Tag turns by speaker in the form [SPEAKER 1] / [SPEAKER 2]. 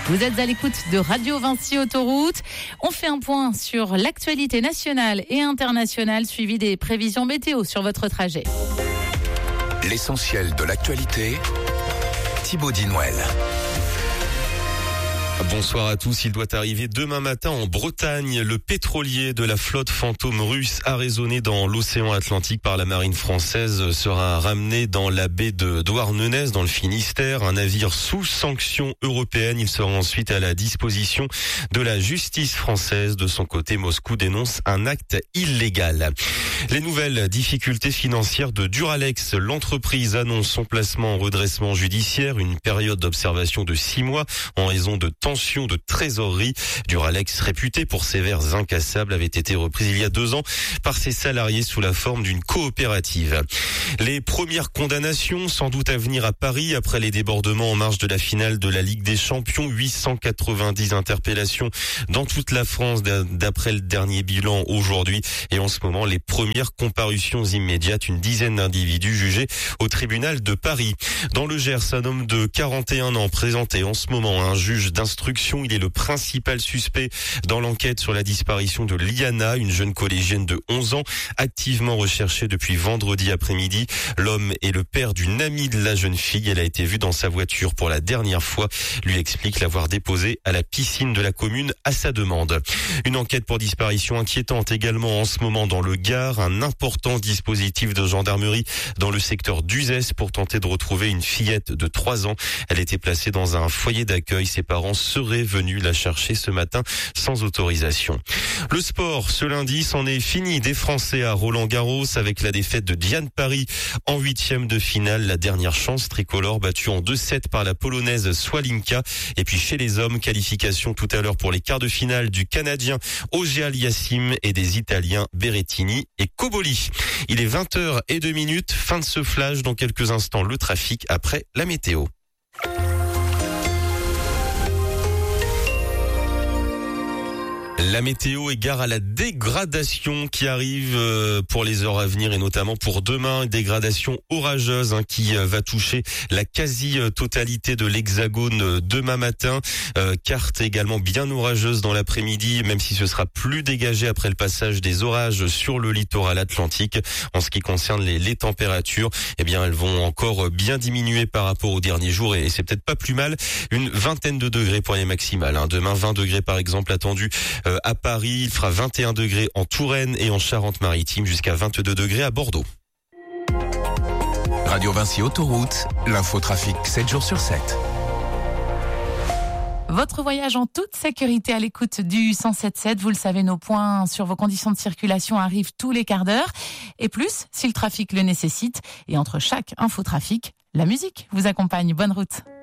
[SPEAKER 1] Vous êtes à l'écoute de Radio Vinci Autoroute. On fait un point sur l'actualité nationale et internationale, suivi des prévisions météo sur votre trajet.
[SPEAKER 2] L'essentiel de l'actualité, Thibaut Dinouel.
[SPEAKER 3] Bonsoir à tous. Il doit arriver demain matin en Bretagne. Le pétrolier de la flotte fantôme russe arraisonné dans l'océan Atlantique par la marine française sera ramené dans la baie de Douarnenez dans le Finistère. Un navire sous sanction européenne. Il sera ensuite à la disposition de la justice française. De son côté, Moscou dénonce un acte illégal. Les nouvelles difficultés financières de Duralex. L'entreprise annonce son placement en redressement judiciaire. Une période d'observation de 6 mois en raison de tension de trésorerie. Duralex, réputé pour ses verres incassables, avait été reprise il y a 2 ans par ses salariés sous la forme d'une coopérative. Les premières condamnations sans doute à venir à Paris après les débordements en marge de la finale de la Ligue des Champions. 890 interpellations dans toute la France d'après le dernier bilan aujourd'hui. Et en ce moment, les premières comparutions immédiates, une dizaine d'individus jugés au tribunal de Paris. Dans le Gers, un homme de 41 ans présenté en ce moment à un juge d'instruction. Il est le principal suspect dans l'enquête sur la disparition de Liana, une jeune collégienne de 11 ans, activement recherchée depuis vendredi après-midi. L'homme est le père d'une amie de la jeune fille. Elle a été vue dans sa voiture pour la dernière fois. Lui explique l'avoir déposée à la piscine de la commune à sa demande. Une enquête pour disparition inquiétante également en ce moment dans le Gard. Un important dispositif de gendarmerie dans le secteur d'Uzès pour tenter de retrouver une fillette de 3 ans. Elle était placée dans un foyer d'accueil. Ses parents seraient venus la chercher ce matin sans autorisation. Le sport, ce lundi, c'en est fini des Français à Roland-Garros avec la défaite de Diane Paris en 8e de finale. La dernière chance tricolore battue en 2-7 par la polonaise Swalinka. Et puis chez les hommes, qualification tout à l'heure pour les quarts de finale du Canadien Auger-Aliassime et des Italiens Berrettini et Cobolli. Il est 20h02, fin de ce flash. Dans quelques instants, le trafic après la météo. La météo égare à la dégradation qui arrive pour les heures à venir et notamment pour demain. Dégradation orageuse qui va toucher la quasi-totalité de l'Hexagone demain matin. Carte également bien orageuse dans l'après-midi, même si ce sera plus dégagé après le passage des orages sur le littoral atlantique. En ce qui concerne les températures, eh bien elles vont encore bien diminuer par rapport aux derniers jours et c'est peut-être pas plus mal. Une vingtaine de degrés pour les maximales. Demain, 20 degrés par exemple attendus à Paris, il fera 21 degrés en Touraine et en Charente-Maritime jusqu'à 22 degrés à Bordeaux.
[SPEAKER 2] Radio Vinci Autoroute, l'infotrafic 7 jours sur 7.
[SPEAKER 1] Votre voyage en toute sécurité à l'écoute du 107.7. Vous le savez, nos points sur vos conditions de circulation arrivent tous les quarts d'heure. Et plus, si le trafic le nécessite. Et entre chaque infotrafic, la musique vous accompagne. Bonne route.